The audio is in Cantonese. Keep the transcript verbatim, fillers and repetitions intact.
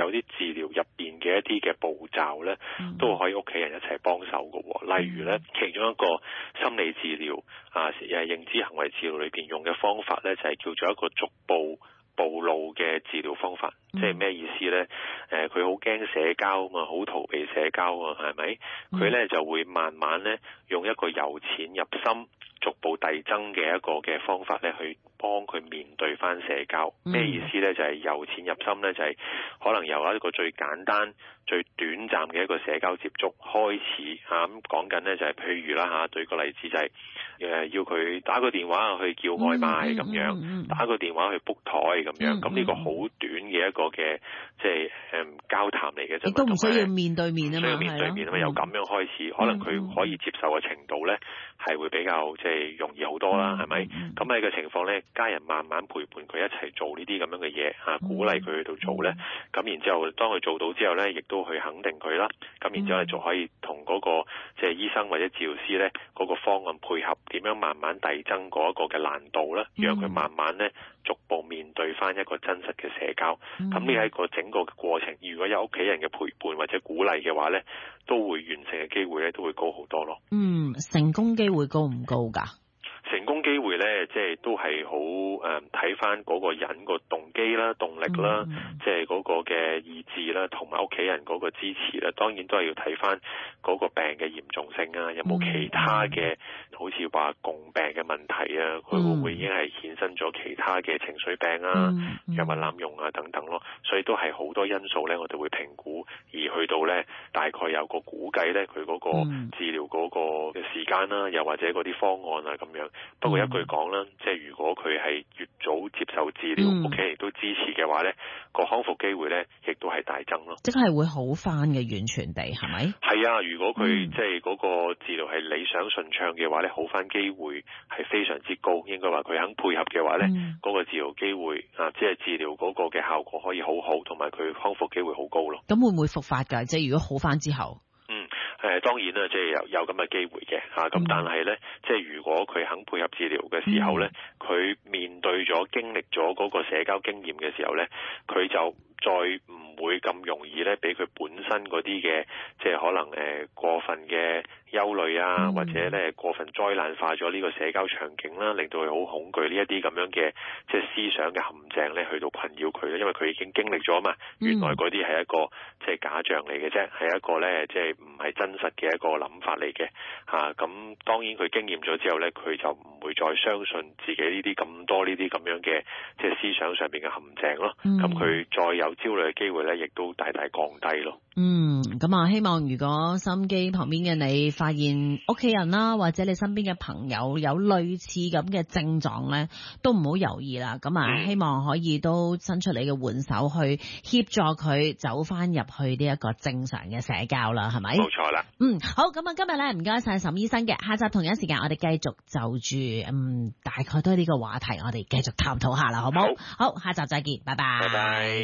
有啲治療入邊嘅一啲嘅步驟咧，都可以屋企人一齊幫手嘅。例如咧，其中一個心理治療啊，誒認知行為治療裏邊用嘅方法咧，就係叫做一個逐步暴露嘅治療方法。即係咩意思咧？誒，佢好驚社交啊嘛，好逃避社交啊，係咪？佢咧就會慢慢咧用一個由淺入深、逐步遞增嘅一個嘅方法咧，去幫佢面對翻社交。咩意思咧？就係由淺入深咧，就係可能由一個最簡單、最短暫嘅一個社交接觸開始嚇。咁講緊咧就係譬如啦嚇，對個例子就係誒要佢打個電話去叫外賣咁樣，打個電話去 book 台咁樣。咁呢個好短嘅一個嘅即係誒交談嚟嘅啫。 亦都唔需要面對面啊嘛， 需要面對面啊嘛，由咁樣開始，可能佢可以接受嘅程度咧係會比較即係容易好多啦，係咪？咁喺個情況咧，家人慢慢陪伴佢一齊做呢啲咁樣嘅嘢嚇，鼓勵佢去到做咧。咁然之後，當佢做到之後咧，亦都去肯定佢啦。咁然之後咧，就可以同嗰個即係醫生或者治療師咧嗰個方案配合，點樣慢慢遞增嗰一個嘅難度啦，讓佢慢慢咧逐步面對翻一個真實嘅社交。咁呢係一個整個嘅過程，如果有屋企人嘅陪伴或者鼓勵嘅話咧，都會完成嘅機會咧都會高好多咯。 嗯，成功機會高唔高㗎？ 成功機會咧，即係都係好誒，睇翻嗰個人個動機啦、動力啦，嗯、即係嗰個嘅意志啦，同埋屋企人嗰個支持啦。當然都係要睇翻嗰個病嘅嚴重性啊，有冇其他嘅、嗯、好似話共病嘅問題啊？佢、嗯、會唔會已經係衍生咗其他嘅情緒病啊、藥、嗯嗯、物濫用啊等等咯？所以都係好多因素咧，我哋會評估，而去到咧大概有個估計咧，佢嗰個治療嗰個嘅時間啦，又或者嗰啲方案啊咁樣。不過一句講啦，即係如果佢係越早接受治療，屋企人都支持嘅話咧，個康復機會咧，亦都係大增咯。 即係會好翻嘅，完全地係咪？ 係啊，如果佢、嗯、即係嗰個治療係理想順暢嘅話咧，好翻機會係非常之高。應該話佢肯配合嘅話咧，嗰、嗯、個治療機會啊，即係治療嗰個嘅效果可以好好，同埋佢康復機會好高咯。 咁會唔會復發㗎？即係如果好翻之後？ 嗯，誒、呃、當然啦，即係有有咁嘅機會嘅嚇，咁、啊、但係咧，即係如果佢肯配合治療嘅時候咧，佢、嗯、面對咗經歷咗嗰個社交經驗嘅時候咧，佢就再唔會咁容易咧，俾佢本身嗰啲嘅即係可能誒、呃、過分嘅憂慮啊，或者咧過分災難化咗呢個社交場景啦，令到佢好恐懼呢一啲咁樣嘅即係思想嘅陷阱咧，去到困擾佢咧，因為佢已經經歷咗嘛，原來嗰啲係一個即係假象嚟嘅啫，係一個咧即係唔係真實嘅一個諗法嚟嘅嚇。咁、啊、當然佢經驗咗之後咧，佢就唔會再相信自己呢啲咁多呢啲咁樣嘅即係思想上邊嘅陷阱咯。咁佢再有焦慮嘅機會咧，亦都大大降低咯。 嗯，咁啊，希望如果收音機旁邊嘅你發現屋企人啦，或者你身邊嘅朋友有類似咁嘅症狀咧，都唔好猶豫啦。咁啊、嗯，希望可以都伸出你嘅援手去協助佢走翻入去呢一個正常嘅社交啦，係咪？ 冇錯啦。 嗯，好，咁啊，今日咧唔該晒沈醫生嘅，下集同樣時間我哋繼續就住嗯大概都係呢個話題，我哋繼續探討下啦，好唔好？好，好，下集再見，拜拜。拜拜。